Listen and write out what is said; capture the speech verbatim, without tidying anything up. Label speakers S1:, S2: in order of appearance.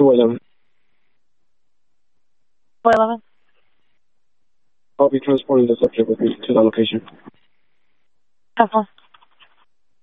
S1: four eleven.
S2: four eleven.
S1: I'll be transporting the subject with me to that location.
S2: Have fun.